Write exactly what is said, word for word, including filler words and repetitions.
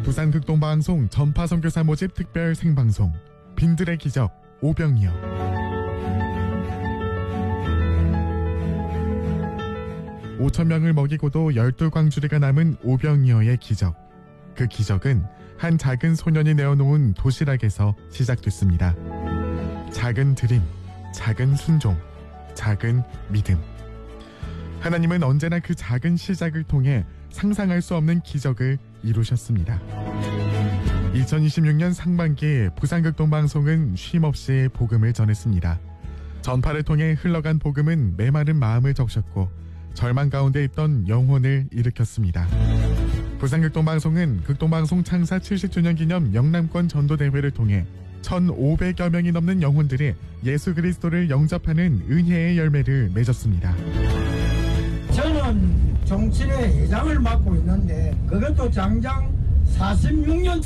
부산극동방송 전파선교사 모집 특별 생방송 빈들의 기적 오병이어. 오천 명을 먹이고도 열두 광주리가 남은 오병이어의 기적. 그 기적은 한 작은 소년이 내어놓은 도시락에서 시작됐습니다. 작은 드림, 작은 순종, 작은 믿음. 하나님은 언제나 그 작은 시작을 통해 상상할 수 없는 기적을 이루셨습니다. 이천이십육 년 상반기 부산극동방송은 쉼없이 복음을 전했습니다. 전파를 통해 흘러간 복음은 메마른 마음을 적셨고 절망 가운데 있던 영혼을 일으켰습니다. 부산극동방송은 극동방송 창사 칠십 주년 기념 영남권 전도대회를 통해 천오백여 명이 넘는 영혼들이 예수 그리스도를 영접하는 은혜의 열매를 맺었습니다. 저는 정치회 회장을 맡고 있는데 그것도 장장 사십육 년